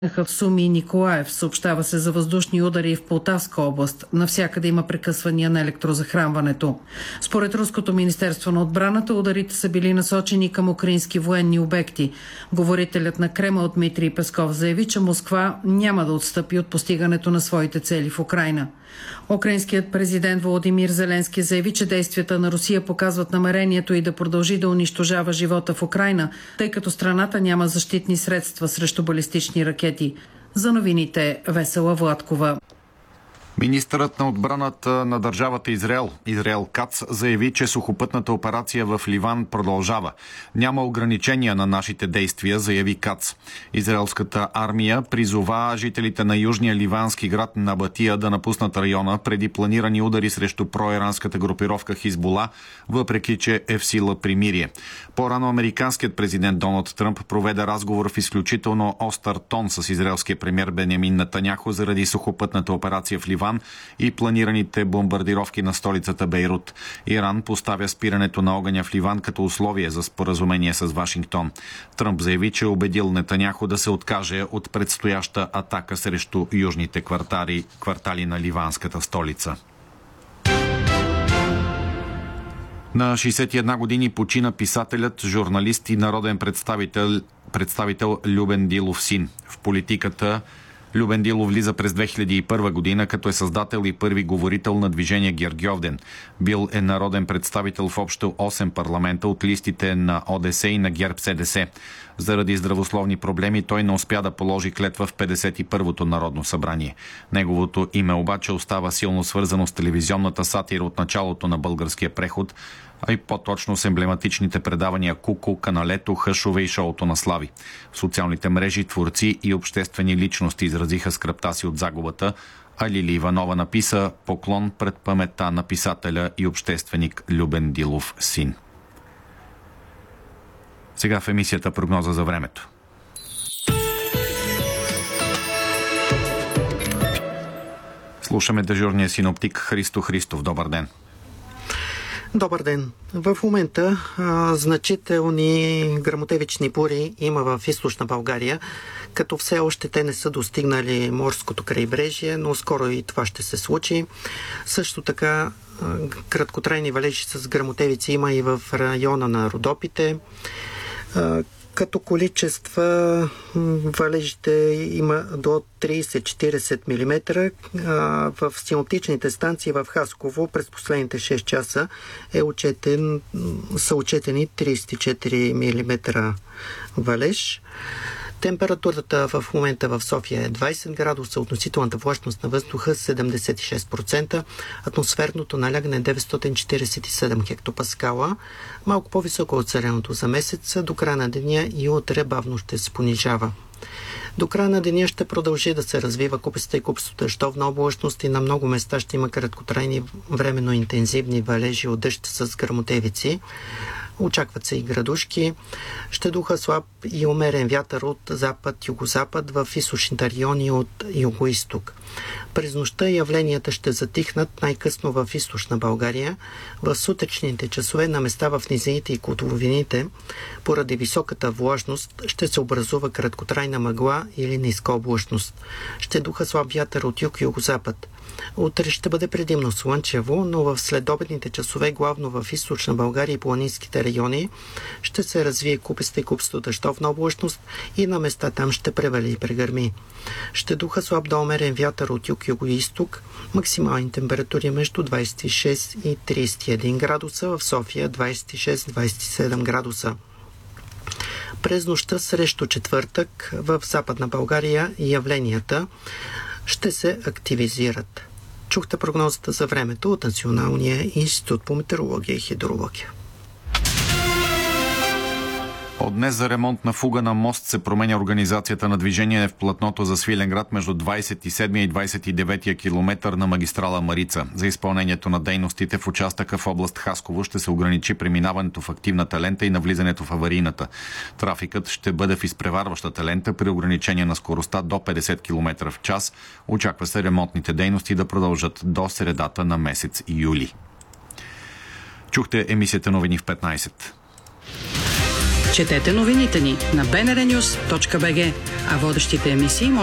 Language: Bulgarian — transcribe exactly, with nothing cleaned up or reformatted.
В Суми и Николаев съобщава се за въздушни удари в Полтавска област. Навсякъде има прекъсвания на електрозахранването. Според Руското министерство на отбраната, ударите са били насочени към украински военни обекти. Говорителят на Кремъл Дмитрий Песков заяви, че Москва няма да отстъпи от постигането на своите цели в Украйна. Украинският президент Володимир Зеленски заяви, че действията на Русия показват намерението и да продължи да унищожава живота в Украйна, тъй като страната няма защитни средства срещу балистични ракети. За новините Весела Владкова. Министърът на отбраната на държавата Израел, Израел Кац, заяви, че сухопътната операция в Ливан продължава. Няма ограничения на нашите действия, заяви Кац. Израелската армия призова жителите на южния ливански град Набатия да напуснат района преди планирани удари срещу проиранската групировка Хизбула, въпреки че е в сила примирие. По-рано американският президент Доналд Тръмп проведе разговор в изключително остър тон с израелския премиер Бенямин Нетаняху заради сухопътната операция в Ливан и планираните бомбардировки на столицата Бейрут. Иран поставя спирането на огъня в Ливан като условие за споразумение с Вашингтон. Тръмп заяви, че е убедил Нетаняху да се откаже от предстояща атака срещу южните квартали, квартали на ливанската столица. На шейсет и една години почина писателят, журналист и народен представител, представител Любен Дилов син. В политиката Любен Дилов влиза през две хиляди и първа година, като е създател и първи говорител на движение Гергьовден. Бил е народен представител в общо осем парламента от листите на ОДС и на ГЕРБ-СДС. Заради здравословни проблеми той не успя да положи клетва в петдесет и първото Народно събрание. Неговото име обаче остава силно свързано с телевизионната сатира от началото на българския преход, а и по-точно с емблематичните предавания Куко, Каналето, Хъшове и шоуто на Слави. В социалните мрежи творци и обществени личности изразиха скръбта си от загубата, а Лили Иванова написа поклон пред паметта на писателя и общественик Любен Дилов син. Сега в емисията прогноза за времето. Слушаме дежурния синоптик Христо Христов. Добър ден. Добър ден. В момента а, значителни гръмотевични бури има в източна България, като все още те не са достигнали морското крайбрежие, но скоро и това ще се случи. Също така а, краткотрайни валежи с гръмотевици има и в района на Родопите. А, като количества валежите има до трийсет до четирийсет милиметра. В синоптичните станции в Хасково през последните шест часа е отчетен, са отчетени трийсет и четири милиметра валеж. Температурата в момента в София е двайсет градуса, относителната влажност на въздуха седемдесет и шест процента, атмосферното налягане е деветстотин четирийсет и седем хектопаскала, малко по-високо от средното за месеца. До края на деня и утре бавно ще се понижава. До края на деня ще продължи да се развива куписта и куписто дъждовна облачност и на много места ще има краткотрайни временно интензивни валежи от дъжд с гръмотевици. Очакват се и градушки. Ще духа слаб и умерен вятър от запад-югозапад в източните райони от юго-исток. През нощта явленията ще затихнат най-късно в източна България. В сутрешните часове на места в низините и котловините, поради високата влажност, ще се образува краткотрайна мъгла или ниска облачност. Ще духа слаб вятър от юг-югозапад. Утре ще бъде предимно слънчево, но в следобедните часове, главно в източна България и планинските райони, ще се развие куписта и куписто дъждовна облачност и на места там ще превали и прегърми. Ще духа слаб до умерен вятър от юг-юго-исток, максимални температури между двайсет и шест и трийсет и един градуса, в София двайсет и шест до двайсет и седем градуса. През нощта срещу четвъртък в Западна България явленията ще се активизират. Чухте прогнозата за времето от Националния институт по метеорология и хидрология. От днес за ремонт на фуга на мост се променя организацията на движение в платното за Свиленград между двайсет и седмия и двайсет и деветия километър на магистрала Марица. За изпълнението на дейностите в участъка в област Хасково ще се ограничи преминаването в активната лента и навлизането в аварийната. Трафикът ще бъде в изпреварващата лента при ограничение на скоростта до петдесет километра в час. Очаква се ремонтните дейности да продължат до средата на месец юли. Чухте емисията новини в петнайсет. Четете новините ни на би ен ар нюз точка би джи, а водещите емисии